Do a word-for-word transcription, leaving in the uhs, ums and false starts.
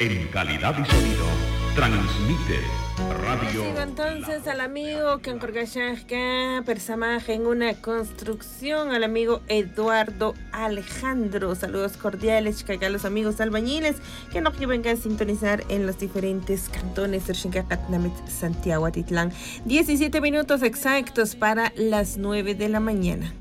En calidad y sonido, transmite Radio. Sigo entonces al amigo que encarga personaje en una construcción, al amigo Eduardo Alejandro. Saludos cordiales, a los amigos albañiles que nos lleven a sintonizar en los diferentes cantones de Xincacatlán, Santiago, Atitlán. diecisiete minutos exactos para las nueve de la mañana.